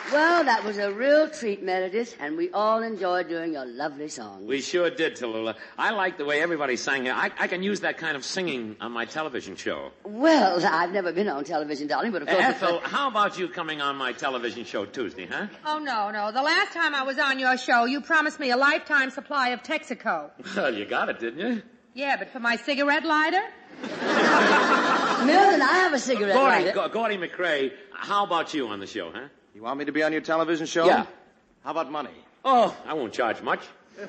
Well, that was a real treat, Meredith, and we all enjoyed doing your lovely songs. We sure did, Tallulah. I like the way everybody sang here. I can use that kind of singing on my television show. Well, I've never been on television, darling, but of course... Ethel, how about you coming on my television show Tuesday, huh? Oh, no. The last time I was on your show, you promised me a lifetime supply of Texaco. Well, you got it, didn't you? Yeah, but for my cigarette lighter? Milton, I have a cigarette lighter. Gordy McRae, how about you on the show, huh? You want me to be on your television show? Yeah. How about money? Oh, I won't charge much.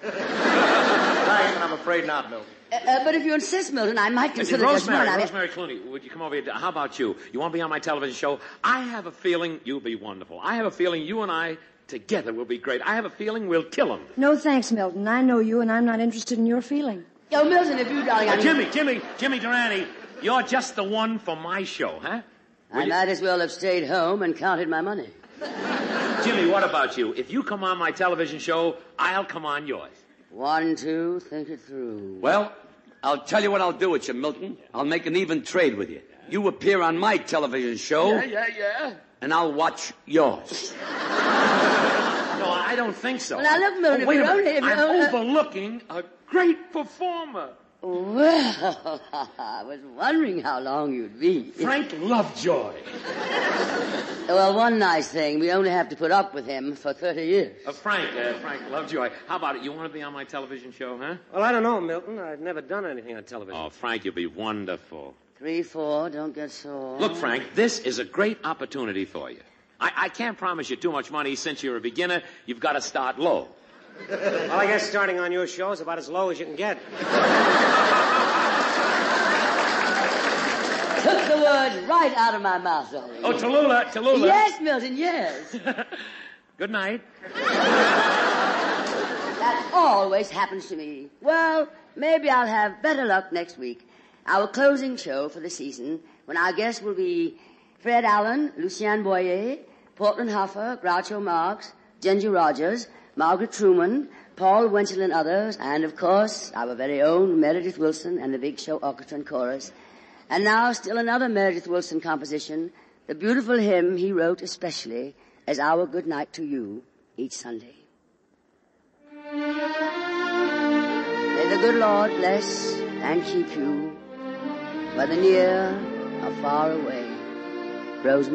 I'm afraid not, Milton. But if you insist, Milton, I might consider just one. Rosemary Clooney, would you come over here? How about you? You want to be on my television show? I have a feeling you'll be wonderful. I have a feeling you and I together will be great. I have a feeling we'll kill them. No thanks, Milton. I know you, and I'm not interested in your feeling. Yo, Milton, if you, darling... Jimmy Durante, you're just the one for my show, huh? I might as well have stayed home and counted my money. Jimmy, what about you? If you come on my television show, I'll come on yours. 1, 2, think it through. Well, I'll tell you what I'll do with you, Milton. I'll make an even trade with you. You appear on my television show. Yeah. And I'll watch yours. No, I don't think so. Well, now, look, Milton, wait a minute. if I'm overlooking a great performer. Well, I was wondering how long you'd be. Frank Lovejoy. Well, one nice thing, we only have to put up with him for 30 years. Frank Lovejoy. How about it? You want to be on my television show, huh? Well, I don't know, Milton. I've never done anything on television. Oh, Frank, you'll be wonderful. 3, 4, don't get sore. Look, Frank, this is a great opportunity for you. I can't promise you too much money since you're a beginner. You've got to start low. Well, I guess starting on your show is about as low as you can get. Took the words right out of my mouth, darling. Oh, Tallulah. Yes, Milton, yes. Good night. That always happens to me. Well, maybe I'll have better luck next week. Our closing show for the season, when our guests will be Fred Allen, Lucien Boyer, Portland Hoffer, Groucho Marx, Ginger Rogers, Margaret Truman, Paul Winchell and others, and, of course, our very own Meredith Willson and the Big Show Orchestra and Chorus. And now still another Meredith Willson composition, the beautiful hymn he wrote especially as our good night to you each Sunday. May the good Lord bless and keep you, whether near or far away. Rosemary.